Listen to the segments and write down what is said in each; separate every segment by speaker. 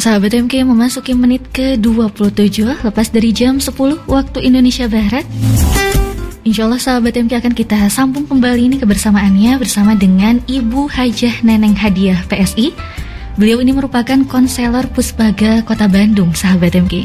Speaker 1: Sahabat MK memasuki menit ke-27 lepas dari jam 10 waktu Indonesia Barat. Insya Allah sahabat MK akan kita sambung kembali ini kebersamaannya bersama dengan Ibu Hajah Neneng Hadiah PSI. Beliau ini merupakan konselor Puspaga Kota Bandung, sahabat MK.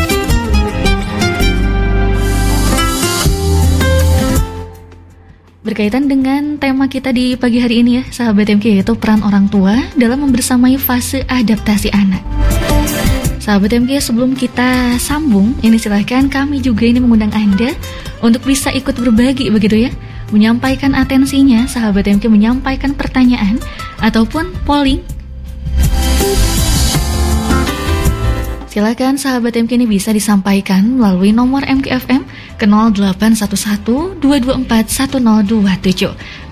Speaker 1: Berkaitan dengan tema kita di pagi hari ini ya, sahabat MK, yaitu peran orang tua dalam membersamai fase adaptasi anak. Sahabat MK, sebelum kita sambung, ini silahkan kami juga ini mengundang Anda untuk bisa ikut berbagi begitu ya, menyampaikan atensinya, sahabat MK, menyampaikan pertanyaan ataupun polling. Silakan sahabat MK ini bisa disampaikan melalui nomor MKFM ke 0811-224-1027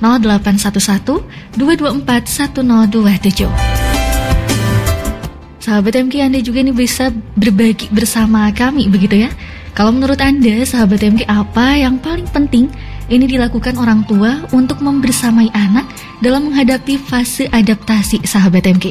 Speaker 1: 0811-224-1027. Sahabat MK, Anda juga ini bisa berbagi bersama kami begitu ya. Kalau menurut Anda, sahabat MK, apa yang paling penting ini dilakukan orang tua untuk membersamai anak dalam menghadapi fase adaptasi, sahabat MK?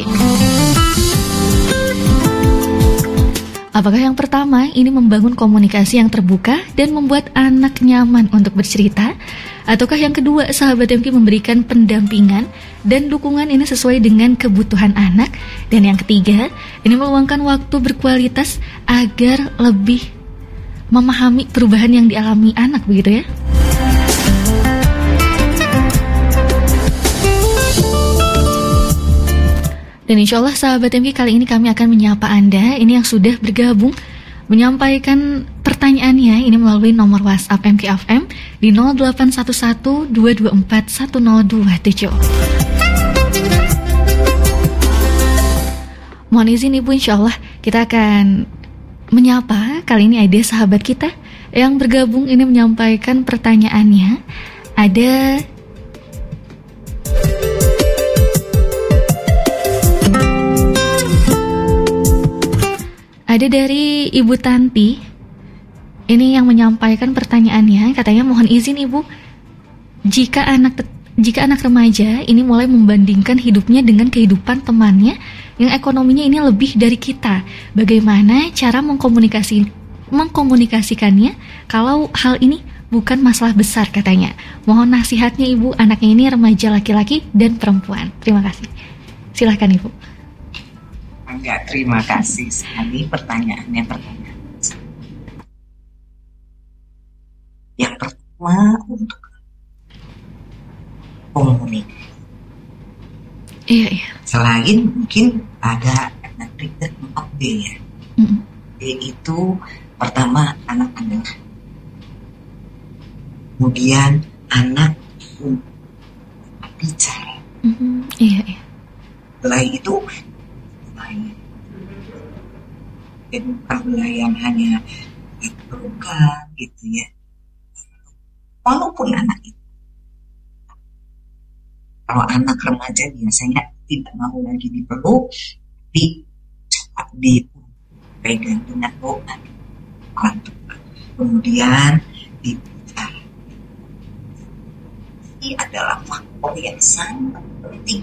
Speaker 1: Apakah yang pertama ini membangun komunikasi yang terbuka dan membuat anak nyaman untuk bercerita? Ataukah yang kedua, sahabat MK, memberikan pendampingan dan dukungan ini sesuai dengan kebutuhan anak? Dan yang ketiga, ini meluangkan waktu berkualitas agar lebih memahami perubahan yang dialami anak begitu ya? Dan insya Allah sahabat MK, kali ini kami akan menyapa Anda ini yang sudah bergabung menyampaikan pertanyaannya ini melalui nomor WhatsApp MKFM di 0811-224-1027. Mohon izin Ibu, insya Allah kita akan menyapa. Kali ini ada sahabat kita yang bergabung ini menyampaikan pertanyaannya. Ada dari Ibu Tanti, ini yang menyampaikan pertanyaannya, katanya mohon izin Ibu, jika anak remaja ini mulai membandingkan hidupnya dengan kehidupan temannya yang ekonominya ini lebih dari kita, bagaimana cara mengkomunikasikannya kalau hal ini bukan masalah besar katanya. Mohon nasihatnya Ibu, anaknya ini remaja laki-laki dan perempuan. Terima kasih. Silahkan Ibu.
Speaker 2: Enggak, terima kasih sekali pertanyaannya. Yang pertama untuk komunikasi.
Speaker 1: Iya.
Speaker 2: Selain mungkin ada trigger 4D ya. D itu pertama anak-anak. Kemudian anak bicara.
Speaker 1: Iya.
Speaker 2: Setelah itu dan bukan hanya terbuka gitu ya. Walaupun anak itu, kalau anak remaja biasanya tidak mau lagi dipeluk, dipegang dengan doa orang tua. Kemudian dibicara. Ini adalah faktor yang sangat penting.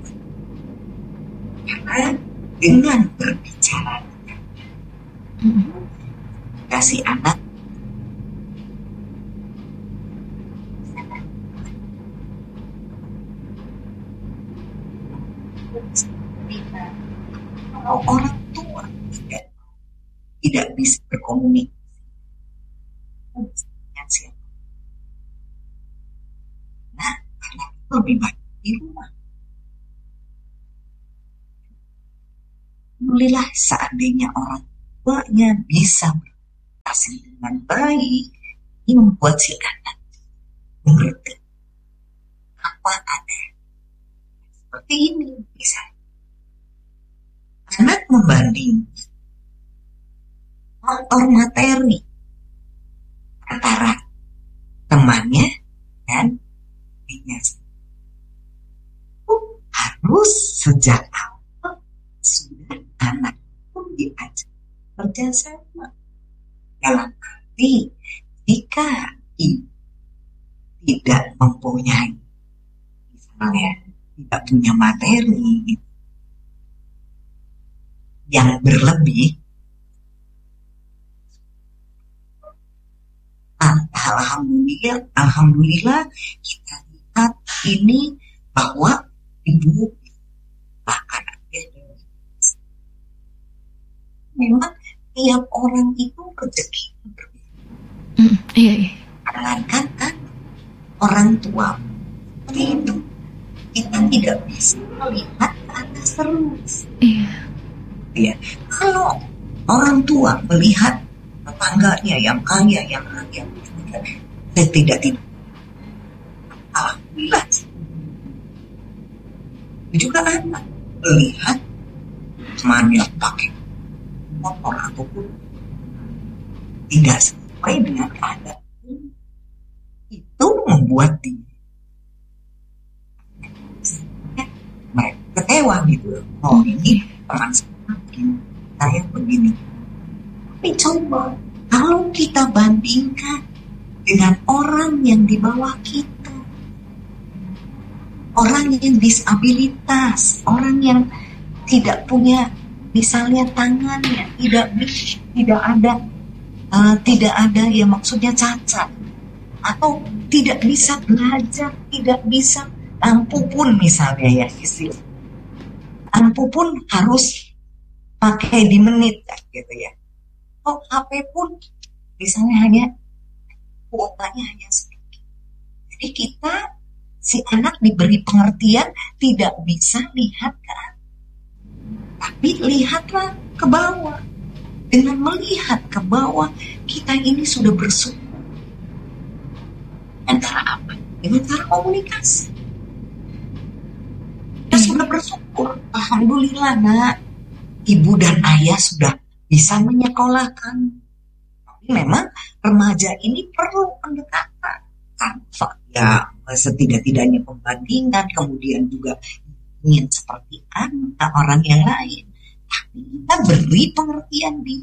Speaker 2: Karena dengan berbicara kasih anak kalau orang tua tidak bisa berkomunikasi dengan siapa, nah anak lebih baik di rumah. Alhamdulillah seandainya orang tuanya bisa berkomunikasi dengan baik, ini membuat si anak mengerti apa ada. Seperti ini bisa. Anak membanding faktor materi antara temannya dan dirinya. Harus sejak awal sudah anak pun diajak kerjasama. Dalam arti jika tidak mempunyai, misalnya tidak punya materi, yang berlebih, alhamdulillah kita lihat ini bahwa ibu bahkan memang tiap orang itu rezeki berbeda.
Speaker 1: Iya.
Speaker 2: Kan orang tua seperti itu kita tidak bisa melihat ke atas terus. Iya. Kalau orang tua melihat tetangganya yang kaya, yang raya, tidak. Alhamdulillah. Juga anak melihat temannya pakai motor ataupun tidak sesuai dengan keadaan, itu membuat dia kecewa gitu. Oh, ini teman saya begini. Tapi coba kalau kita bandingkan dengan orang yang di bawah kita, orang yang disabilitas, orang yang tidak punya misalnya tangannya tidak ada ya maksudnya cacat, atau tidak bisa belajar, tidak bisa lampu pun misalnya ya istilah lampu pun harus pakai di menit gitu ya. Oh, HP pun misalnya hanya kuotanya hanya sedikit. Jadi si anak diberi pengertian tidak bisa lihat ke atas, tapi lihatlah ke bawah. Dengan melihat ke bawah, kita ini sudah bersyukur. Antara apa? Dengan cara komunikasi. Kita sudah bersyukur. Alhamdulillah nak, ibu dan ayah sudah bisa menyekolahkan. Tapi memang remaja ini perlu pendekatan. Ya, setidak-tidaknya pembandingan, kemudian juga ingin seperti orang yang lain. Tapi kita beri pengertian dia.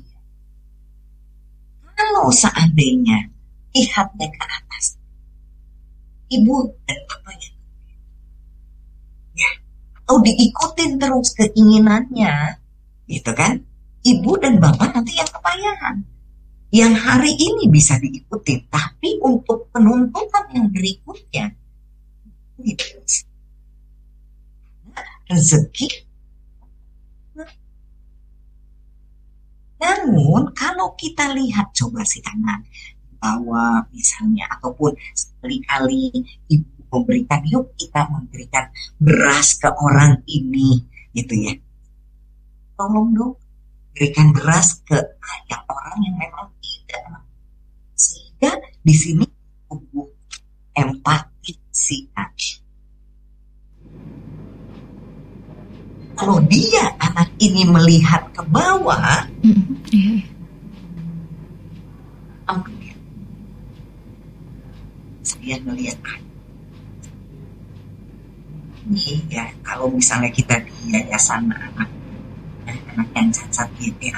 Speaker 2: Kalau seandainya lihatnya ke atas, ibu dan bapaknya, ya, atau diikutin terus keinginannya, gitu kan? Ibu dan bapak nanti yang kepayahan. Yang hari ini bisa diikuti, tapi untuk penuntutan yang berikutnya, rezeki. Namun kalau kita lihat coba si anak bahwa misalnya ataupun sekali-kali ibu memberikan, yuk kita memberikan beras ke orang ini gitu ya, tolong dong berikan beras ke orang yang memang tidak, sehingga di sini tumbuh empati si anak. Kalau dia anak ini melihat ke bawah, saya melihat ini ya, kalau misalnya kita di yayasan anak yang cacat gitu,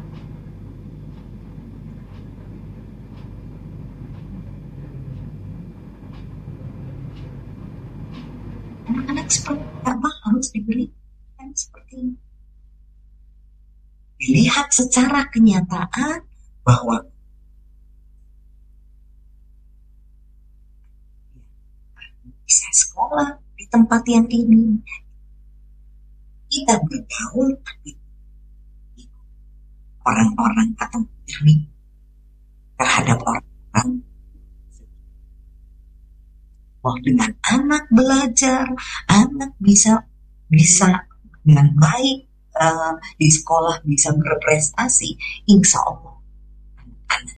Speaker 2: anak-anak seperti apa harus diberikan seperti ini. Dilihat secara kenyataan bahwa bisa sekolah di tempat yang ini, kita bergaul orang-orang atau diri terhadap orang. Dengan anak belajar, anak bisa dengan baik di sekolah bisa berprestasi, insya Allah anak-anak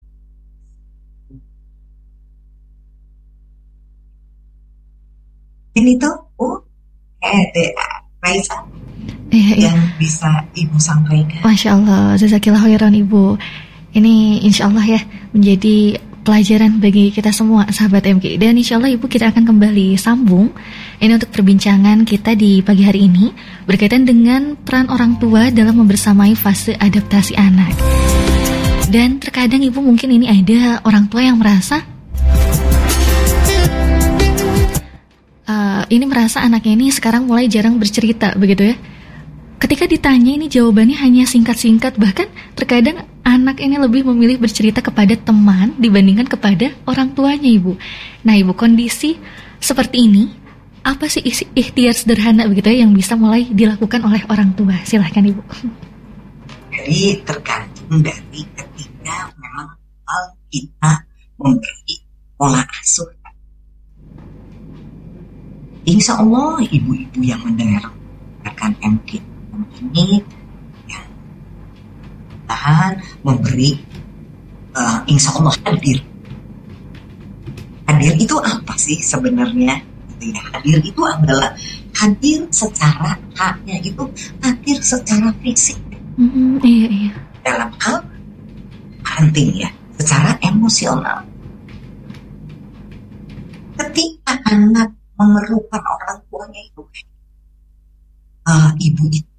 Speaker 2: ini tuh Raisa yang bisa ibu sampaikan.
Speaker 1: Masya Allah, jazakillah khairan ibu. Ini insya Allah ya menjadi pelajaran bagi kita semua sahabat MK. Dan insya Allah ibu kita akan kembali sambung ini untuk perbincangan kita di pagi hari ini berkaitan dengan peran orang tua dalam membersamai fase adaptasi anak. Dan terkadang ibu mungkin ini ada orang tua yang merasa ini merasa anaknya ini sekarang mulai jarang bercerita begitu ya. ketika ditanya ini jawabannya hanya singkat-singkat, bahkan terkadang anak ini lebih memilih bercerita kepada teman dibandingkan kepada orang tuanya, Ibu. Nah, Ibu, kondisi seperti ini, apa sih ikhtiar sederhana begitu ya yang bisa mulai dilakukan oleh orang tua? Silahkan, Ibu.
Speaker 2: Jadi tergantung dari ketika memang kita memberi pola asuh. Insya Allah ibu-ibu yang mendengarkan MK ini yang tahan memberi, insya Allah hadir. Hadir itu apa sih sebenarnya? Hadir itu adalah hadir secara haknya itu hadir secara fisik.
Speaker 1: Iya.
Speaker 2: Dalam hal penting ya, secara emosional. Ketika anak memerlukan orang tuanya itu, ibu itu,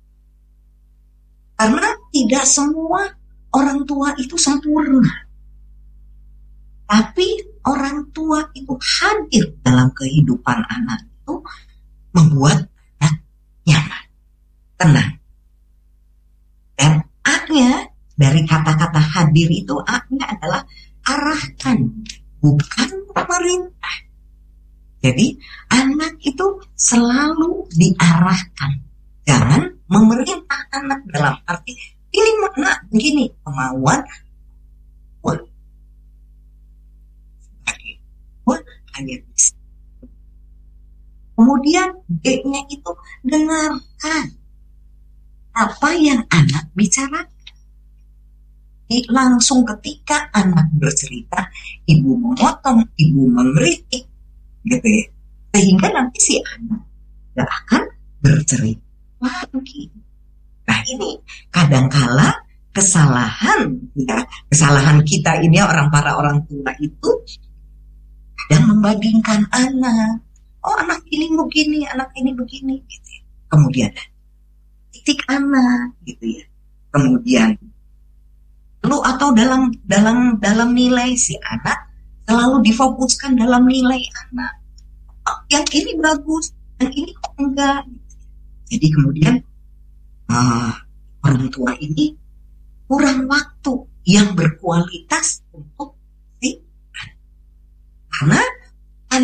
Speaker 2: karena tidak semua orang tua itu sempurna, tapi orang tua itu hadir dalam kehidupan anak itu membuat anak nyaman, tenang. Dan A-nya dari kata-kata hadir itu, A-nya adalah arahkan, bukan pemerintah. Jadi anak itu selalu diarahkan, jangan memerintah anak dalam arti ini mana begini kemauan hanya bisa. Kemudian D-nya itu dengarkan apa yang anak bicarakan. Langsung ketika anak bercerita, ibu memotong, ibu mengkritik, gitu ya. Sehingga nanti si anak gak akan bercerita lagi. Nah ini kadangkala kesalahan kita ini para orang tua itu kadang membandingkan anak. Oh anak ini begini, anak ini begini, gitu ya. Kemudian titik anak, gitu ya. Kemudian lalu atau dalam nilai si anak selalu difokuskan dalam nilai anak. Oh, yang ini bagus, yang ini kok enggak. Jadi kemudian orang tua ini kurang waktu yang berkualitas untuk si anak. Karena kan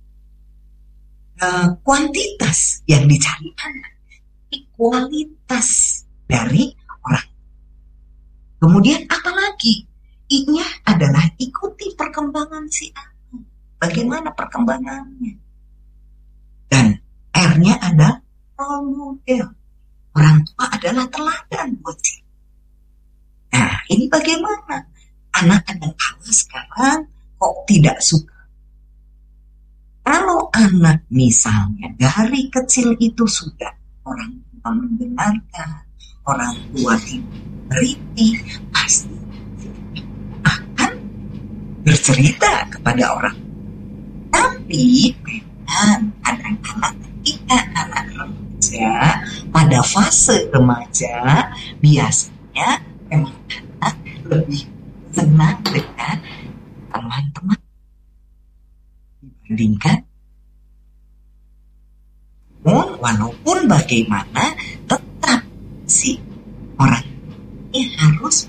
Speaker 2: kuantitas yang dicari anak, kualitas dari orang. Kemudian apalagi I-nya adalah ikuti perkembangan si anak. Bagaimana perkembangannya? Dan R-nya ada role model. Orang tua adalah teladan buat si. Nah, ini bagaimana? Anak ada kalah sekarang kok tidak suka. Kalau anak misalnya dari kecil itu sudah orang tua mendengarkan, orang tua diberi, pasti akan bercerita kepada orang. Tapi kadang-kadang ketika anak remaja, pada fase remaja, biasanya memang anak lebih senang dengan teman-teman dibandingkan. Walaupun bagaimana, tetap si orang ini harus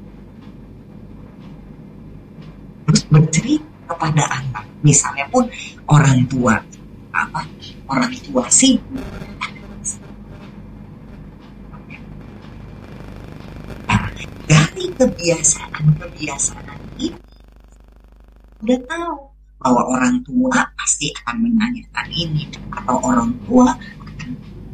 Speaker 2: bercerita kepada anak. Misalnya pun orang tua sibuk. Nah, dari kebiasaan ini udah tahu bahwa orang tua pasti akan menanyakan ini, atau orang tua akan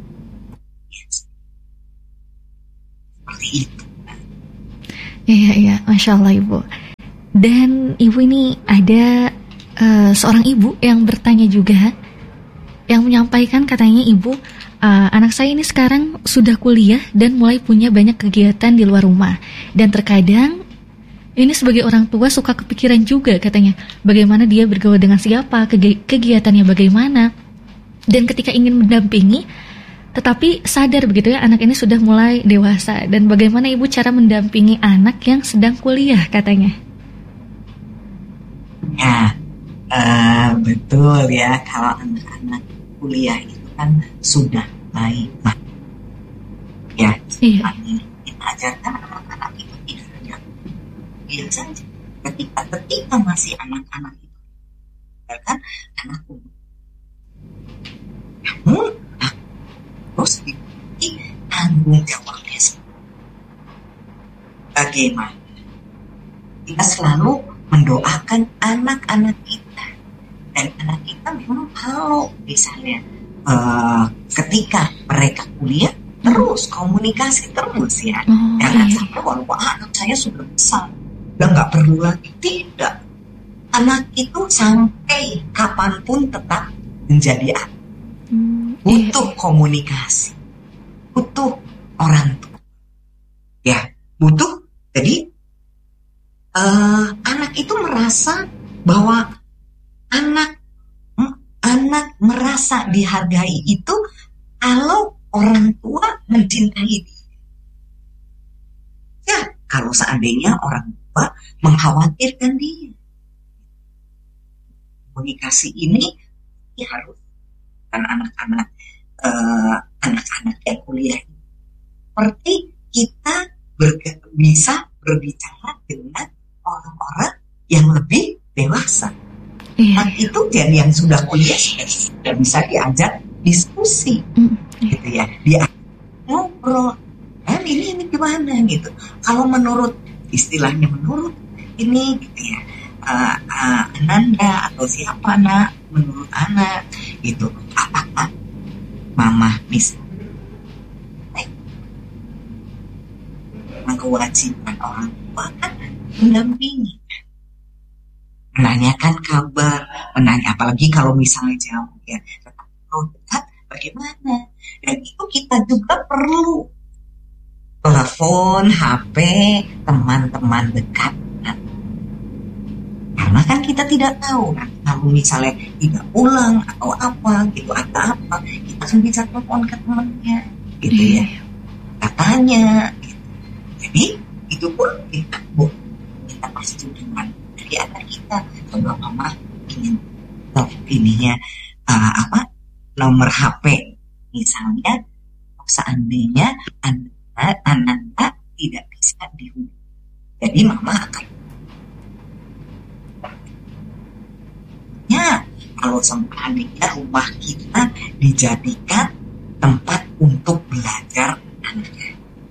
Speaker 2: seperti itu.
Speaker 1: Iya, Masya Allah Ibu. Dan Ibu ini ada seorang ibu yang bertanya juga, yang menyampaikan katanya Ibu, anak saya ini sekarang sudah kuliah dan mulai punya banyak kegiatan di luar rumah. Dan terkadang ini sebagai orang tua suka kepikiran juga katanya, bagaimana dia bergaul dengan siapa, kegiatannya bagaimana. Dan ketika ingin mendampingi, tetapi sadar begitu ya, anak ini sudah mulai dewasa. Dan bagaimana Ibu cara mendampingi anak yang sedang kuliah katanya?
Speaker 2: Ya, betul ya, kalau anak-anak kuliah itu kan sudah baik. Ya,
Speaker 1: Iya.
Speaker 2: kita ajarkan anak-anak itu tidak hanya biasa saja. Ketika masih anak-anak itu, kan anak umur, namun terus diikuti tanggung jawabnya. Bagaimana kita selalu mendoakan anak-anak kita, dan anak kita memang kalau misalnya ketika mereka kuliah terus komunikasi terus ya, jangan sampai walaupun anak saya sudah besar udah nggak perlu lagi, tidak. Anak itu sampai kapanpun tetap menjadi anak, butuh komunikasi, butuh orang tua, ya butuh. Jadi anak itu merasa bahwa anak merasa dihargai itu kalau orang tua mencintai dia. Ya, kalau seandainya orang tua mengkhawatirkan dia. Komunikasi ini harus kan anak-anak yang kuliah. Seperti kita bisa berbicara dengan orang-orang yang lebih dewasa. Dan itu dan yang sudah kuliah sudah bisa diajak diskusi, gitu ya, dia ngobrol, ini gimana gitu. Kalau menurut istilahnya menurut ini gitu ya, Ananda atau siapa nak, menurut anak gitu, apakah mama bisa kewajiban orang tua kan mendampingi, menanyakan kabar, apalagi kalau misalnya jauh ya, kalau dekat bagaimana. Dan itu kita juga perlu telepon, HP, teman-teman dekat. Karena kan kita tidak tahu, kalau misalnya tidak pulang atau apa gitu, atau apa, kita kan bisa telepon ke temannya, gitu ya, katanya. Gitu. Jadi itu pun kita pasti dengan dari anak kita, kalau mama ingin ininya nomor HP misalnya, seandainya Ananda tidak bisa dihubungi, jadi mama akan kalau seandainya rumah kita dijadikan tempat untuk belajar anaknya,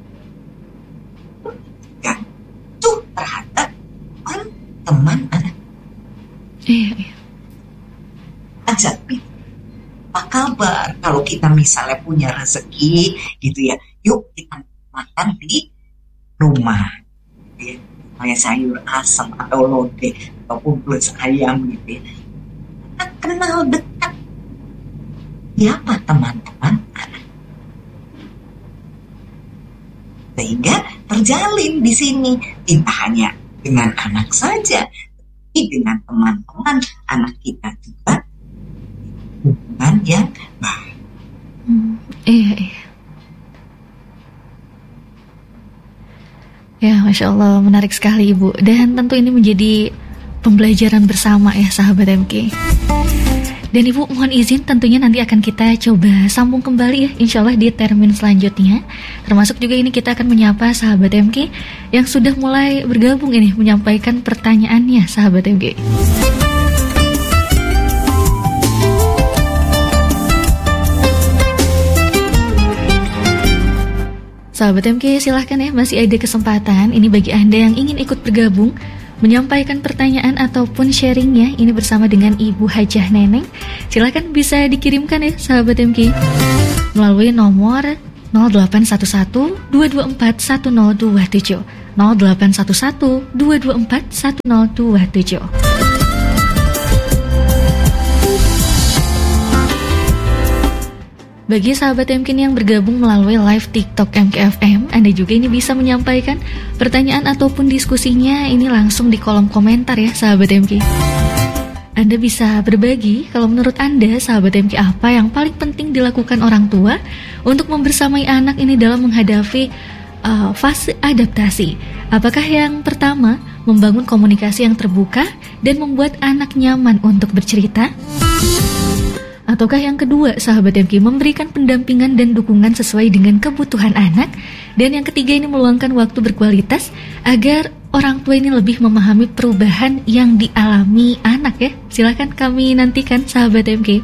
Speaker 2: dan itu terhadap teman anak.
Speaker 1: Iya.
Speaker 2: Ajak apa kabar, kalau kita misalnya punya rezeki gitu ya, yuk kita makan di rumah ya, kayak sayur asam atau lodeh ataupun plus ayam gitu ya. Kita kenal dekat siapa teman-teman anak, sehingga terjalin di sini tidak hanya dengan anak saja, tapi dengan teman-teman anak kita juga hubungan yang baik.
Speaker 1: Iya. Ya, Masya Allah, menarik sekali Ibu. Dan tentu ini menjadi pembelajaran bersama ya sahabat MK. Dan Ibu mohon izin tentunya nanti akan kita coba sambung kembali ya, insya Allah di termin selanjutnya. Termasuk juga ini kita akan menyapa sahabat MK yang sudah mulai bergabung ini menyampaikan pertanyaannya sahabat MK. Sahabat MK silahkan ya, masih ada kesempatan ini bagi Anda yang ingin ikut bergabung menyampaikan pertanyaan ataupun sharingnya ini bersama dengan Ibu Hajah Neneng. Silahkan bisa dikirimkan ya sahabat MK melalui nomor 0811 224 1027 0811 224 1027. Bagi sahabat MK yang bergabung melalui live TikTok MKFM, Anda juga ini bisa menyampaikan pertanyaan ataupun diskusinya ini langsung di kolom komentar ya sahabat MK. Anda bisa berbagi kalau menurut Anda sahabat MK apa yang paling penting dilakukan orang tua untuk membersamai anak ini dalam menghadapi fase adaptasi. Apakah yang pertama membangun komunikasi yang terbuka dan membuat anak nyaman untuk bercerita? Ataukah yang kedua, sahabat MK, memberikan pendampingan dan dukungan sesuai dengan kebutuhan anak. Dan yang ketiga ini meluangkan waktu berkualitas agar orang tua ini lebih memahami perubahan yang dialami anak ya. Silakan kami nantikan sahabat MK.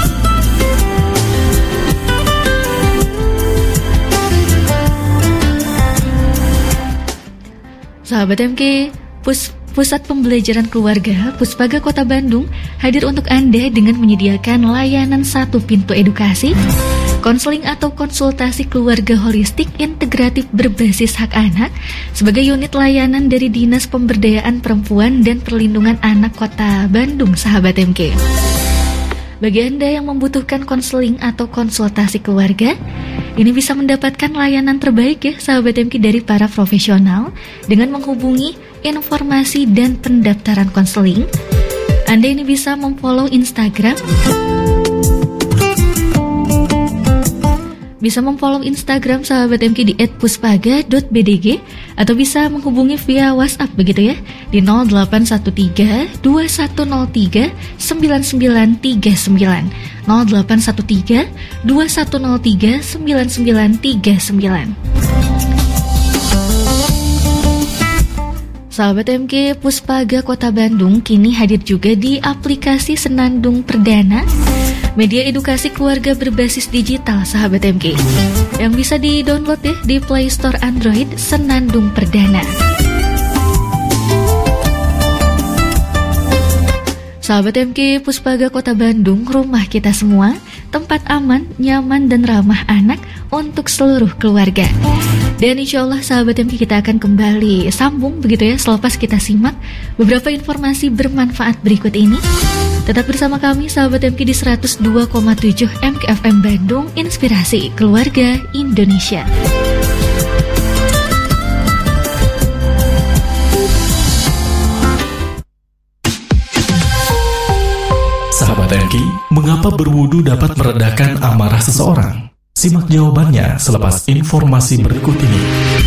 Speaker 1: Sahabat MK, Pusat Pembelajaran Keluarga Puspaga Kota Bandung hadir untuk Anda dengan menyediakan layanan satu pintu edukasi, konseling atau konsultasi keluarga holistik integratif berbasis hak anak sebagai unit layanan dari Dinas Pemberdayaan Perempuan dan Perlindungan Anak Kota Bandung, sahabat MK. Bagi Anda yang membutuhkan konseling atau konsultasi keluarga, ini bisa mendapatkan layanan terbaik ya sahabat MK dari para profesional dengan menghubungi informasi dan pendaftaran konseling. Anda ini bisa memfollow Instagram, sahabat MK di @puspaga.bdg atau bisa menghubungi via WhatsApp begitu ya di 0813 2103 9939 0813 2103 9939. Sahabat MK, Puspaga Kota Bandung kini hadir juga di aplikasi Senandung Perdana, media edukasi keluarga berbasis digital sahabat MK, yang bisa di-download ya di Play Store Android Senandung Perdana. Sahabat MK, Puspaga Kota Bandung, rumah kita semua, tempat aman, nyaman, dan ramah anak untuk seluruh keluarga. Dan insya Allah sahabat MK kita akan kembali sambung begitu ya selepas kita simak beberapa informasi bermanfaat berikut ini. Tetap bersama kami sahabat MK di 102,7 MK FM Bandung, Inspirasi Keluarga Indonesia.
Speaker 3: Sahabat MK, mengapa berwudu dapat meredakan amarah seseorang? Simak jawabannya selepas informasi berikut ini.